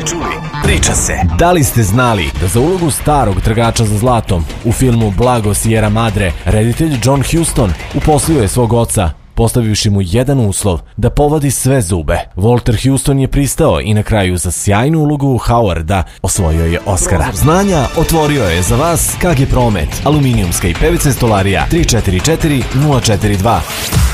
priča se. Da li ste znali da za ulogu starog tragača za zlatom u filmu Blago Sierra Madre reditelj John Huston uposlio je svog oca, postavivši mu jedan uslov, da povadi sve zube. Walter Huston je pristao i na kraju za sjajnu ulogu Howarda osvojio je Oscara. Znanja otvorio je za vas KG Promet, aluminijumska i PVC stolarija 344 042.